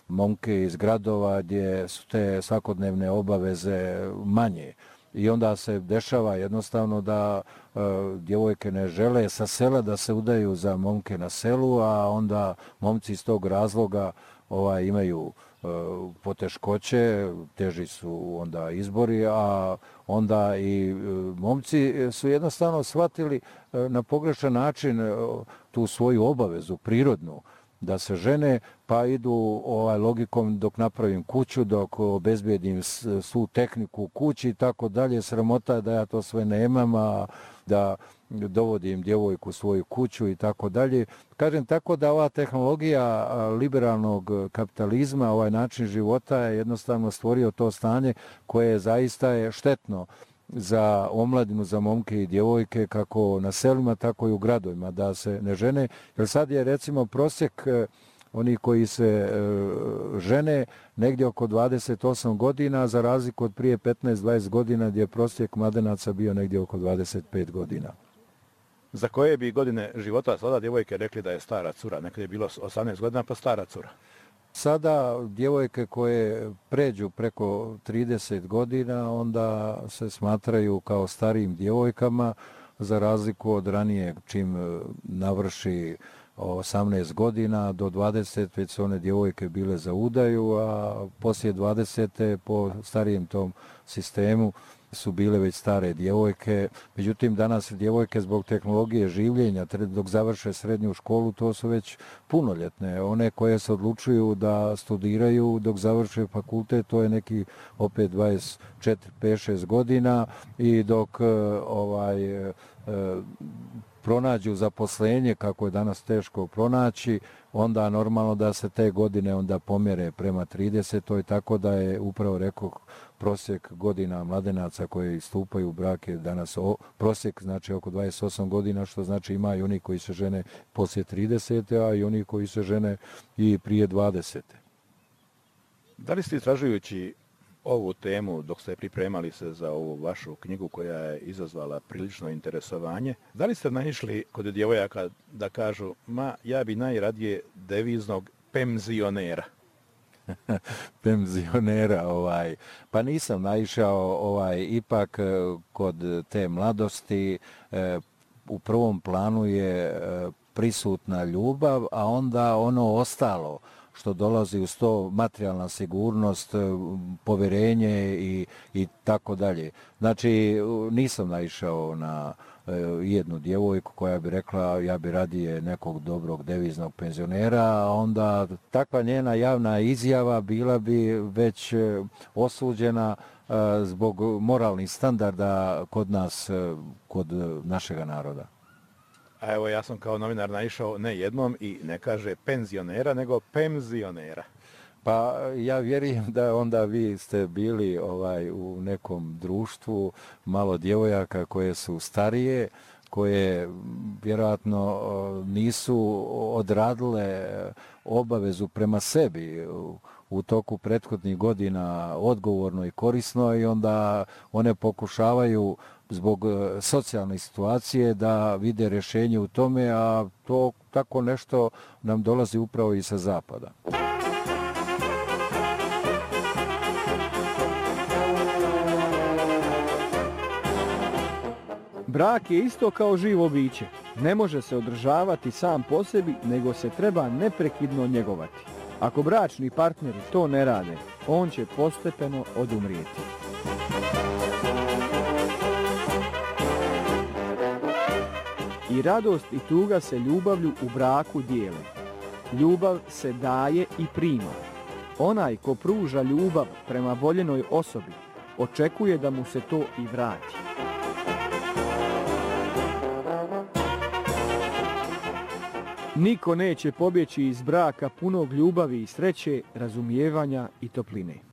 momke iz gradova gdje su te svakodnevne obaveze manje. I onda se dešava jednostavno da djevojke ne žele sa sela da se udaju za momke na selu, a onda momci iz tog razloga imaju poteškoće, teži su onda izbori, a onda i momci su jednostavno shvatili na pogrešan način tu svoju obavezu prirodnu da se žene, pa idu logikom dok napravim kuću, dok obezbedim svu tehniku u kući i tako dalje. Sramota da ja to sve nemam, a da dovodim djevojku u svoju kuću i tako dalje. Kažem tako da ova tehnologija liberalnog kapitalizma, ovaj način života je jednostavno stvorio to stanje koje zaista je štetno za omladinu, za momke i djevojke, kako na selima, tako i u gradovima, da se ne žene. Jer sad je recimo prosjek oni koji se žene negdje oko 28 godina, za razliku od prije 15-20 godina gdje je prosjek mladenaca bio negdje oko 25 godina. Za koje bi godine života sada djevojke rekli da je stara cura? Nekad je bilo 18 godina pa stara cura. Sada djevojke koje pređu preko 30 godina onda se smatraju kao starijim djevojkama, za razliku od ranije čim navrši 18 godina do 20 već su one djevojke bile za udaju, a poslije 20 po starijem tom sistemu su bile već stare djevojke. Međutim, danas djevojke zbog tehnologije življenja, dok završe srednju školu, to su već punoljetne. One koje se odlučuju da studiraju dok završe fakultet, to je neki opet 24, 5, 6 godina i dok pronađu zaposlenje, kako je danas teško pronaći, onda normalno da se te godine onda pomjere prema 30. Tako da je upravo rekao prosjek godina mladenaca koji stupaju u brak je danas prosjek, znači oko 28 godina, što znači ima i oni koji se žene poslije 30. a i oni koji se žene i prije 20. Da li ste istražujući ovu temu dok ste pripremali se za ovu vašu knjigu koja je izazvala prilično interesovanje, da li ste naišli kod djevojaka da kažu ja bi najradije deviznog penzionera? Penzionera, pa nisam naišao, ipak kod te mladosti u prvom planu je prisutna ljubav, a onda ono ostalo što dolazi uz to, materijalna sigurnost, poverenje i tako dalje. Znači, nisam naišao na jednu djevojku koja bi rekla ja bi radije nekog dobrog deviznog penzionera, a onda takva njena javna izjava bila bi već osuđena zbog moralnih standarda kod nas, kod našega naroda. A evo, ja sam kao novinar naišao ne jednom i ne kaže penzionera, nego penzionera. Pa ja vjerujem da onda vi ste bili u nekom društvu malo djevojaka koje su starije, koje vjerojatno nisu odradile obavezu prema sebi u toku prethodnih godina odgovorno i korisno, i onda one pokušavaju zbog socijalne situacije da vide rješenje u tome, a to tako nešto nam dolazi upravo i sa zapada. Brak je isto kao živo biće. Ne može se održavati sam po sebi, nego se treba neprekidno njegovati. Ako bračni partneri to ne rade, on će postepeno odumrijeti. I radost i tuga se ljubavlju u braku dijele. Ljubav se daje i prima. Onaj ko pruža ljubav prema voljenoj osobi, očekuje da mu se to i vrati. Niko neće pobjeći iz braka punog ljubavi i sreće, razumijevanja i topline.